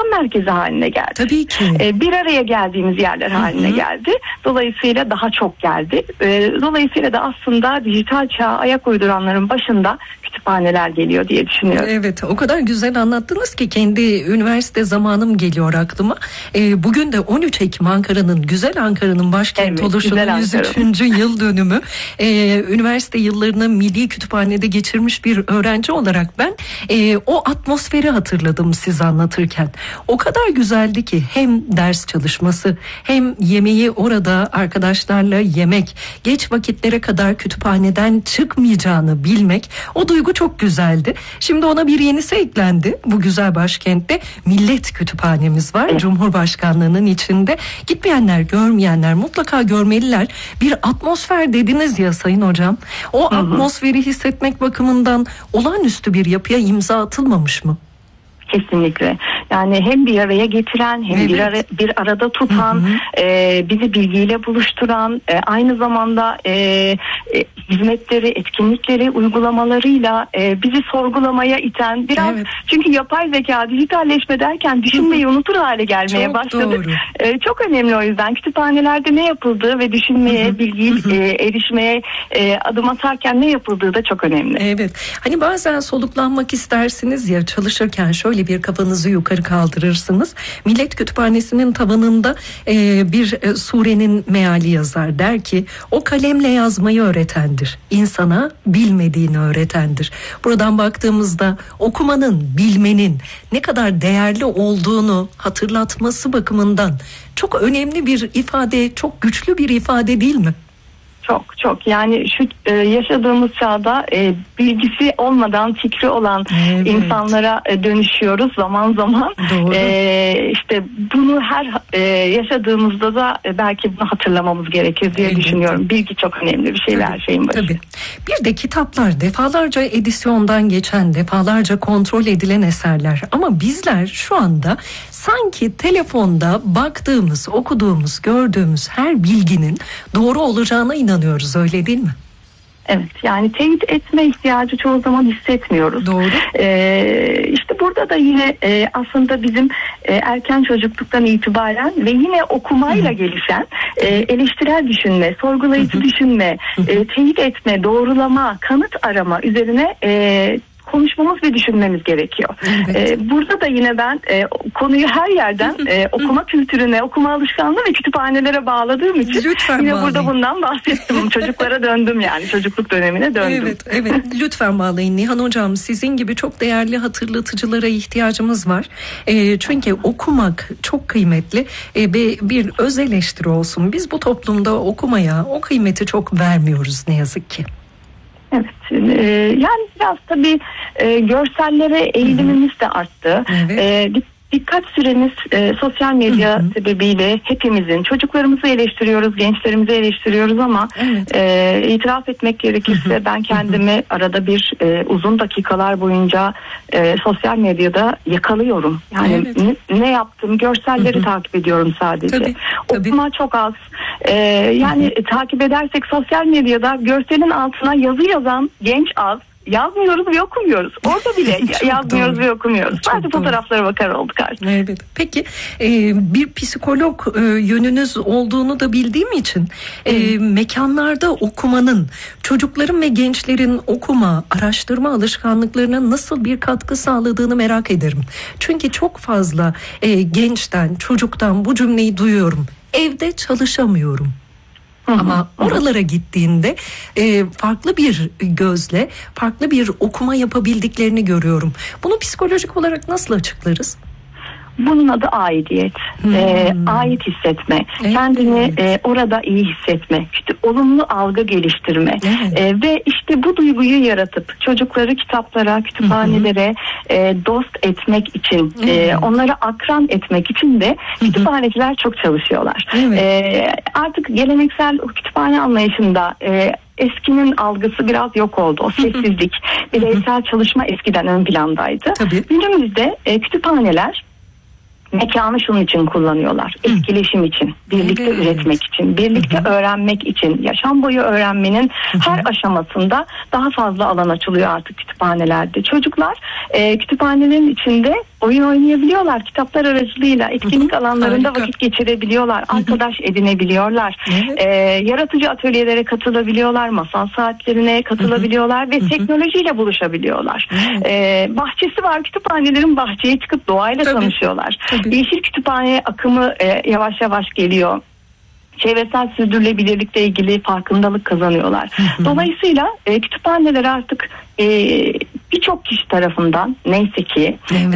iletişim merkezi haline geldi. Tabii ki. Bir araya geldiğimiz yerler haline geldi. Dolayısıyla daha çok geldi. Dolayısıyla da aslında dijital çağa ayak uyduranların başında kütüphaneler geliyor diye düşünüyorum. Evet, o kadar güzel anlattınız ki kendi üniversite zamanım geliyor aklıma. Bugün de 13 Ekim Ankara'nın, güzel Ankara'nın başkent oluşunun 103. yıl dönümü. Üniversite yıllarını Milli Kütüphane'de geçirmiş bir öğrenci olarak ben o atmosferi hatırladım siz anlatırken. O kadar güzeldi ki hem ders çalışması hem yemeği orada arkadaşlarla yemek, geç vakitlere kadar kütüphaneden çıkmayacağını bilmek, o duygu çok güzeldi. Şimdi ona bir yenisi eklendi. Bu güzel başkentte Millet Kütüphanemiz var. Evet. Cumhurbaşkanlığının içinde. Gitmeyenler, görmeyenler mutlaka görmeliler. Bir atmosfer dediniz ya Sayın Hocam. O atmosferi hissetmek bakımından olağanüstü bir yapıya imza atılmamış mı? Kesinlikle. Yani hem bir araya getiren hem bir arada tutan, bizi bilgiyle buluşturan, aynı zamanda hizmetleri, etkinlikleri, uygulamalarıyla bizi sorgulamaya iten biraz, çünkü yapay zeka, dijitalleşme derken düşünmeyi unutur hale gelmeye çok başladık. Çok önemli o yüzden kütüphanelerde ne yapıldığı ve düşünmeye, bilgiye erişmeye adım atarken ne yapıldığı da çok önemli. Evet. Hani bazen soluklanmak istersiniz ya, çalışırken şöyle bir kafanızı yukarı kaldırırsınız. Millet Kütüphanesi'nin tavanında bir surenin meali yazar. Der ki, o kalemle yazmayı öğretendir. İnsana bilmediğini öğretendir. Buradan baktığımızda okumanın, bilmenin ne kadar değerli olduğunu hatırlatması bakımından çok önemli bir ifade, çok güçlü bir ifade değil mi? Çok yani şu yaşadığımız çağda bilgisi olmadan fikri olan insanlara dönüşüyoruz zaman zaman. İşte bunu her yaşadığımızda da belki bunu hatırlamamız gerekir diye düşünüyorum. Bilgi çok önemli bir şey ve her şeyin başı. Tabii. Bir de kitaplar defalarca edisyondan geçen, defalarca kontrol edilen eserler. Ama bizler şu anda sanki telefonda baktığımız, okuduğumuz, gördüğümüz her bilginin doğru olacağına inanıyoruz, öyle değil mi? Evet, yani teyit etme ihtiyacı çoğu zaman hissetmiyoruz. Doğru. İşte burada da yine aslında bizim erken çocukluktan itibaren ve yine okumayla gelişen eleştirel düşünme, sorgulayıcı düşünme, teyit etme, doğrulama, kanıt arama üzerine konuşmamız ve düşünmemiz gerekiyor. Burada da yine ben konuyu her yerden okuma kültürüne, okuma alışkanlığı ve kütüphanelere bağladığım için yine burada bundan bahsettim. Çocuklara döndüm, yani çocukluk dönemine döndüm. Evet. Lütfen bağlayın Nihan Hocam. Sizin gibi çok değerli hatırlatıcılara ihtiyacımız var. Çünkü okumak çok kıymetli ve bir öz eleştiri olsun. Biz bu toplumda okumaya o kıymeti çok vermiyoruz ne yazık ki. Evet, yani biraz tabii görsellere eğilimimiz de arttı. Dikkat süremiz sosyal medya sebebiyle hepimizin, çocuklarımızı eleştiriyoruz, gençlerimizi eleştiriyoruz ama itiraf etmek gerekirse ben kendimi arada bir uzun dakikalar boyunca sosyal medyada yakalıyorum. Yani ne yaptım, görselleri takip ediyorum sadece. Tabii. Okuma çok az. Yani takip edersek sosyal medyada görselin altına yazı yazan genç az. Yazmıyoruz ve okumuyoruz. Orada bile yazmıyoruz ve okumuyoruz. Sadece fotoğraflara bakar olduk artık. Evet. Peki bir psikolog yönünüz olduğunu da bildiğim için mekanlarda okumanın çocukların ve gençlerin okuma, araştırma alışkanlıklarına nasıl bir katkı sağladığını merak ederim. Çünkü çok fazla gençten, çocuktan bu cümleyi duyuyorum. Evde çalışamıyorum. Ama oralara gittiğinde farklı bir gözle, farklı bir okuma yapabildiklerini görüyorum. Bunu psikolojik olarak nasıl açıklarız? Bunun adı aidiyet. Ait hissetme. Kendini orada iyi hissetme. İşte olumlu algı geliştirme. Ve işte bu duyguyu yaratıp çocukları kitaplara, kütüphanelere dost etmek için, onları akran etmek için de kütüphaneciler çok çalışıyorlar. Artık geleneksel kütüphane anlayışında eskinin algısı biraz yok oldu. O sessizlik, bireysel çalışma eskiden ön plandaydı. Günümüzde kütüphaneler mekanı şunun için kullanıyorlar. Etkileşim için, birlikte üretmek için, birlikte öğrenmek için, yaşam boyu öğrenmenin her aşamasında daha fazla alan açılıyor artık kütüphanelerde. Çocuklar kütüphanelerin içinde oyun oynayabiliyorlar. Kitaplar aracılığıyla etkinlik alanlarında vakit geçirebiliyorlar. Arkadaş edinebiliyorlar. Yaratıcı atölyelere katılabiliyorlar. Masal saatlerine katılabiliyorlar ve teknolojiyle buluşabiliyorlar. Bahçesi var. Kütüphanelerin bahçeye çıkıp doğayla tanışıyorlar. Yeşil kütüphane akımı yavaş yavaş geliyor. Çevresel sürdürülebilirlikle ilgili farkındalık kazanıyorlar. Dolayısıyla kütüphaneler artık birçok kişi tarafından neyse ki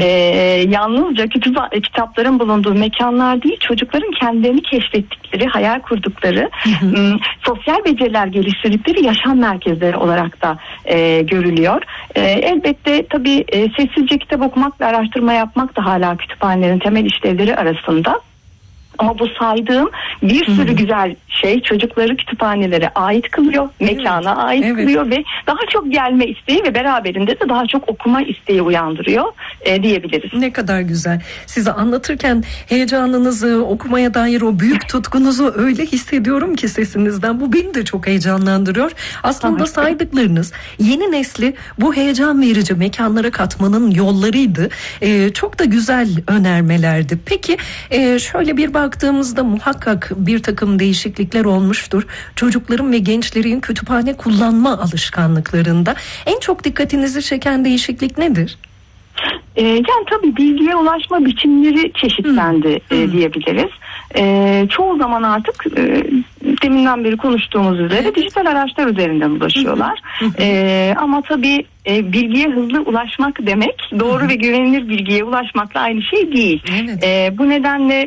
yalnızca kitapların bulunduğu mekanlar değil, çocukların kendilerini keşfettikleri, hayal kurdukları, sosyal beceriler geliştirdikleri yaşam merkezleri olarak da görülüyor. Elbette tabii sessizce kitap okumak ve araştırma yapmak da hala kütüphanelerin temel işlevleri arasında. Ama bu saydığım bir sürü güzel şey çocukları kütüphanelere ait kılıyor, mekana ait kılıyor ve daha çok gelme isteği ve beraberinde de daha çok okuma isteği uyandırıyor diyebiliriz. Ne kadar güzel. Size anlatırken heyecanınızı, okumaya dair o büyük tutkunuzu öyle hissediyorum ki sesinizden. Bu beni de çok heyecanlandırıyor. Aslında saydıklarınız yeni nesli bu heyecan verici mekanlara katmanın yollarıydı. Çok da güzel önermelerdi. Peki şöyle bir baktığımızda muhakkak bir takım değişiklikler olmuştur. Çocukların ve gençlerin kütüphane kullanma alışkanlıklarında en çok dikkatinizi çeken değişiklik nedir? Yani tabii bilgiye ulaşma biçimleri çeşitlendi diyebiliriz. Çoğu zaman artık deminden beri konuştuğumuz üzere dijital araçlar üzerinden ulaşıyorlar. Ama tabii bilgiye hızlı ulaşmak demek doğru ve güvenilir bilgiye ulaşmakla aynı şey değil. Bu nedenle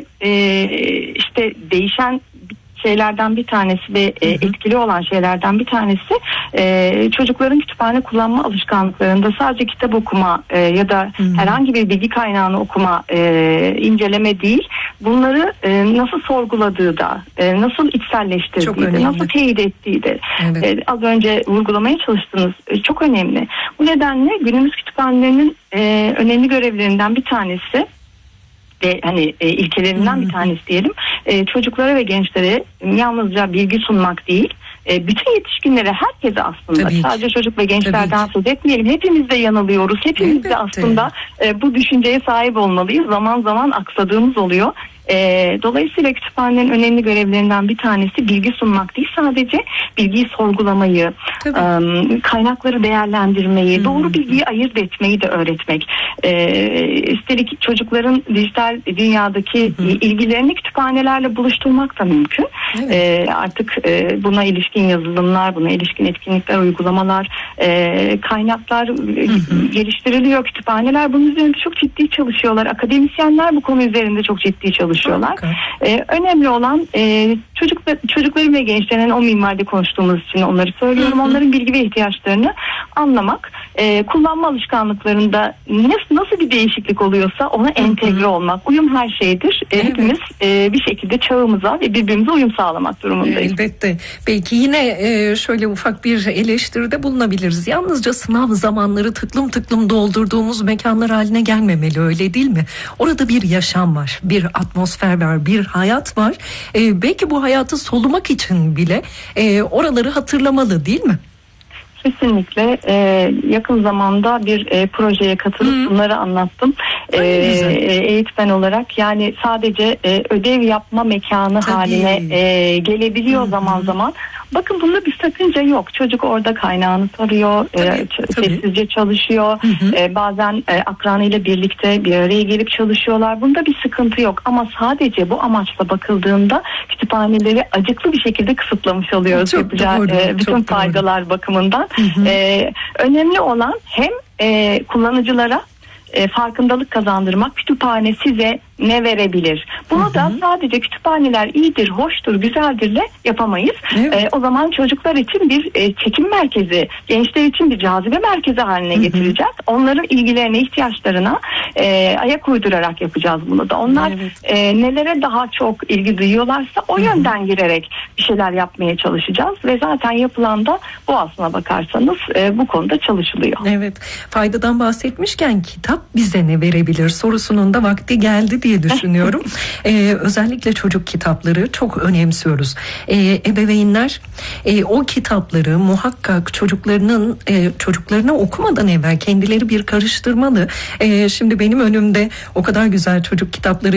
işte değişen şeylerden bir tanesi ve etkili olan şeylerden bir tanesi çocukların kütüphane kullanma alışkanlıklarında sadece kitap okuma ya da herhangi bir bilgi kaynağını okuma, inceleme değil, bunları nasıl sorguladığı da, nasıl içselleştirdiği de, nasıl teyit ettiği de az önce vurgulamaya çalıştınız, çok önemli. Bu nedenle günümüz kütüphanelerinin önemli görevlerinden bir tanesi ve hani ilkelerinden bir tanesi diyelim, çocuklara ve gençlere yalnızca bilgi sunmak değil, bütün yetişkinlere, herkese aslında, sadece çocuk ve gençlerden söz etmeyelim. Hepimiz de yanılıyoruz. Hepimiz de aslında bu düşünceye sahip olmalıyız. Zaman zaman aksadığımız oluyor. Dolayısıyla kütüphanenin önemli görevlerinden bir tanesi bilgi sunmak değil, sadece bilgiyi sorgulamayı, kaynakları değerlendirmeyi, doğru bilgiyi ayırt etmeyi de öğretmek. Üstelik çocukların dijital dünyadaki ilgilerini kütüphanelerle buluşturmak da mümkün. Artık buna ilişkin yazılımlar, buna ilişkin etkinlikler, uygulamalar, kaynaklar geliştiriliyor. Kütüphaneler bunun üzerinde çok ciddi çalışıyorlar. Akademisyenler bu konu üzerinde çok ciddi çalışıyorlar. Önemli olan çocukların ve gençlerin, o minvalde konuştuğumuz için onları söylüyorum. Onların bilgi ve ihtiyaçlarını anlamak, kullanma alışkanlıklarında nasıl bir değişiklik oluyorsa ona entegre olmak. Uyum her şeydir. Hepimiz bir şekilde çağımıza ve birbirimize uyum sağlamak durumundayız. Elbette. Belki yine şöyle ufak bir eleştiride bulunabiliriz. Yalnızca sınav zamanları tıklım tıklım doldurduğumuz mekanlar haline gelmemeli, öyle değil mi? Orada bir yaşam var, bir atmosfer var, bir hayat var. Belki bu hayatı solumak için bile oraları hatırlamalı, değil mi? Kesinlikle. Yakın zamanda bir projeye katılıp bunları anlattım. Eğitmen olarak, yani sadece ödev yapma mekanı haline gelebiliyor zaman zaman. Bakın bunda bir sakınca yok. Çocuk orada kaynağını tarıyor, sessizce çalışıyor. Bazen akranıyla birlikte bir araya gelip çalışıyorlar. Bunda bir sıkıntı yok. Ama sadece bu amaçla bakıldığında kütüphaneleri acıklı bir şekilde kısıtlamış oluyoruz. Bütün faydalar bakımından. Önemli olan hem kullanıcılara farkındalık kazandırmak, kütüphane size ne verebilir? Bunu da sadece kütüphaneler iyidir, hoştur, güzeldirle yapamayız. O zaman çocuklar için bir çekim merkezi, gençler için bir cazibe merkezi haline getireceğiz. Onların ilgilerine, ihtiyaçlarına ayak uydurarak yapacağız bunu da. Onlar nelere daha çok ilgi duyuyorlarsa o yönden girerek bir şeyler yapmaya çalışacağız ve zaten yapılan da bu, aslına bakarsanız bu konuda çalışılıyor. Evet, faydadan bahsetmişken kitap bize ne verebilir sorusunun da vakti geldi diye düşünüyorum. Özellikle çocuk kitapları çok önemsiyoruz. Ebeveynler o kitapları muhakkak çocuklarına okumadan evvel kendileri bir karıştırmalı. Şimdi benim önümde o kadar güzel çocuk kitapları